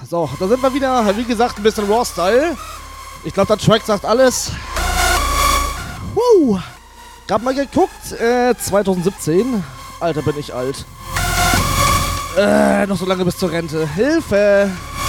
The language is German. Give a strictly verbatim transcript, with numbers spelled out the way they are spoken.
So, da sind wir wieder. Wie gesagt, ein bisschen Raw-Style. Ich glaube, der Track sagt alles. Woo! Hab mal geguckt. Äh, zwanzig siebzehn. Alter, bin ich alt. Äh, noch so lange bis zur Rente. Hilfe!